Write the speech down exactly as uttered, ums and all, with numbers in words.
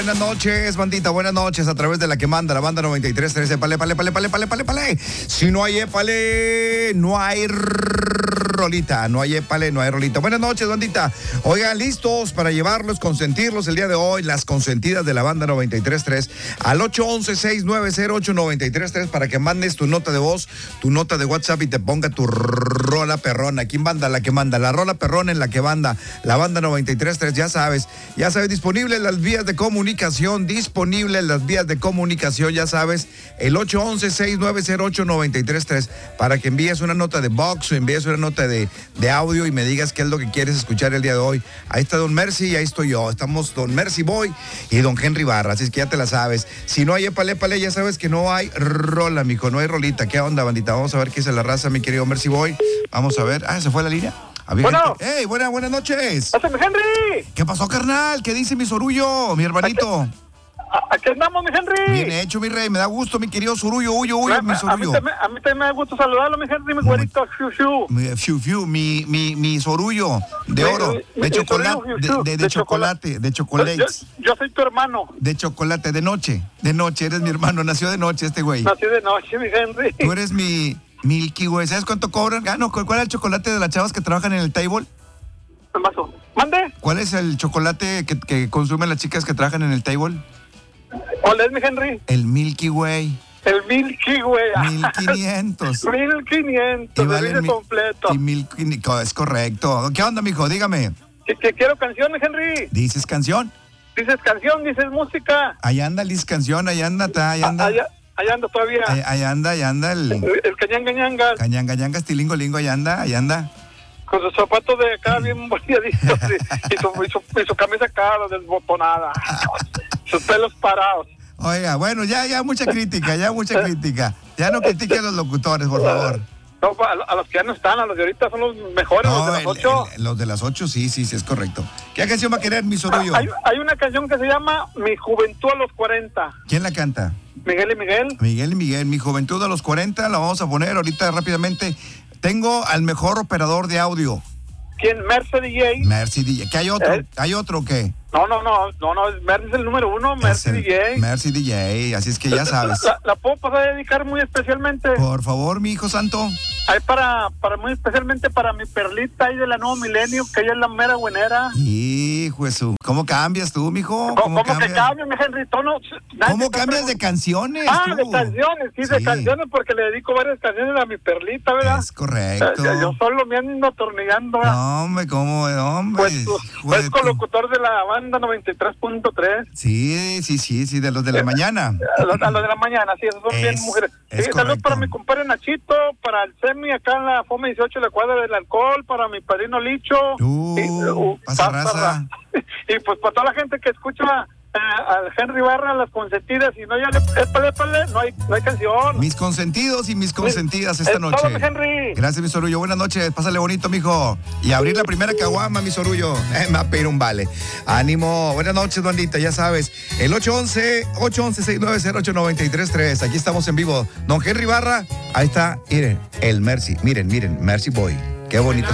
Buenas noches, bandita, buenas noches, a través de la que manda, la banda noventa y tres trece, pale, pale, pale, pale, pale, pale, pale. Si no hay épale, no hay rolita, no hay épale, no hay rolita. Buenas noches, bandita. Oigan, listos para llevarlos, consentirlos el día de hoy, las consentidas de la banda noventa y tres tres, al ocho once, seis nueve cero, ocho nueve tres tres para que mandes tu nota de voz, tu nota de WhatsApp y te ponga tu rola perrona. ¿Quién manda? La que manda, la rola perrona en la que manda, la banda noventa y tres tres, ya sabes, ya sabes, disponible en las vías de comunicación. Disponible en las vías de comunicación, ya sabes, el ocho once, seis nueve cero, ocho nueve tres tres para que envíes una nota de box o envíes una nota de, de audio y me digas qué es lo que quieres escuchar el día de hoy. Ahí está Don Mercy y ahí estoy yo. Estamos Don Mercy Boy y Don Henry Barra, así es que ya te la sabes. Si no hay épale, épale, ya sabes que no hay rola, mijo, no hay rolita. ¿Qué onda, bandita? Vamos a ver qué es la raza, mi querido Mercy Boy. Vamos a ver. Ah, ¿se fue la línea? Bueno. Hey, buena, buenas noches. ¡Pásame, Henry! ¿Qué pasó, carnal? ¿Qué dice mi sorullo, mi hermanito? Aquí, aquí andamos, mi Henry. Bien hecho, mi rey. Me da gusto, mi querido sorullo. Uyo, uyo, a, mi sorullo. A mí, también, a mí también me da gusto saludarlo, mi Henry, mi güerito. Fiu, fiu. Mi, fiu, fiu, mi, mi, mi sorullo de oro, mi, de mi chocolate, sorullo, de, fiu, de, de, de chocolate, de chocolate. Yo, yo soy tu hermano. De chocolate, de noche, de noche. Eres mi hermano. Nació de noche este güey. Nací de noche, mi Henry. Tú eres mi Milky Way. ¿Sabes cuánto cobran? Ah, no, ¿cuál es el chocolate de las chavas que trabajan en el table? Mazo. ¿Mande? ¿Cuál es el chocolate que, que consumen las chicas que trabajan en el table? ¿Cuál es, mi Henry? El Milky Way. El Milky Way. mil quinientos. mil quinientos, vale de vida completo. Y mil, es correcto. ¿Qué onda, mijo? Dígame. Que, que quiero canción, mi Henry. ¿Dices canción? Dices canción, dices música. Ahí anda, dices canción, ahí anda, está, ahí anda. Allá, allá anda todavía. Ahí, ahí anda, ahí anda el... El, el cañanga, ñanga. Cañanga, ñanga, estilingo, lingo, ahí anda, ahí anda. Con sus zapatos de acá bien boleaditos y, y, su, y, su, y su camisa acá desbotonada. Sus pelos parados. Oiga, bueno, ya, ya mucha crítica, ya mucha crítica. Ya no critiquen a los locutores, por favor. No, a, a los que ya no están, a los de ahorita son los mejores, no, los de las el, ocho. El, los de las ocho, sí, sí, sí, es correcto. ¿Qué canción va a querer, mi sorullo? Hay, hay una canción que se llama Mi Juventud a los cuarenta. ¿Quién la canta? Miguel y Miguel. Miguel y Miguel, Mi Juventud a los cuarenta, la vamos a poner ahorita rápidamente. Tengo al mejor operador de audio. ¿Quién? Mercy D J. Mercy D J. ¿Qué hay otro? ¿Eh? ¿Hay otro o qué? No, no, no, no, no, Mercy es el número uno, Mercy D J. Mercy D J, así es que ya sabes. La, la puedo pasar a dedicar muy especialmente. Por favor, mi hijo santo. Ahí para, para muy especialmente para mi perlita ahí de la Nuevo Milenio, que ella es la mera buenera. Hijo de su, ¿cómo cambias tú, mijo? ¿Cómo, ¿Cómo que cambia, mi Henry? Tono, ¿Cómo cambias de canciones? Ah, tú? de canciones, sí, sí, de canciones, porque le dedico varias canciones a mi perlita, ¿verdad? Es correcto. Yo, yo solo me ando atornillando, ¿verdad? No, hombre, ¿cómo, hombre? Pues, pues colocutor de la banda noventa y tres punto tres. Sí, sí, sí, sí, de los de la mañana. A los, a los de la mañana, sí, esos son es, bien mujeres. Sí, saludos para mi compadre Nachito, para el Semi acá en la FOME dieciocho, la cuadra del alcohol, para mi padrino Licho. Uh, y, uh pasa raza. Y pues para toda la gente que escucha eh, al Henry Barra, las consentidas, y no ya le épale, épale, no hay, no hay canción. Mis consentidos y mis consentidas esta es noche. Todo, mi Henry. Gracias, mi sorullo. Buenas noches, pásale bonito, mijo. Y abrir la primera caguama, mi sorullo. Eh, me va a pedir un vale. Ánimo. Buenas noches, bandita, ya sabes. El ocho once, ocho once, seis nueve cero, ocho nueve tres tres. Aquí estamos en vivo. Don Henry Barra, ahí está, miren, el Mercy. Miren, miren, Mercy Boy. Qué bonito.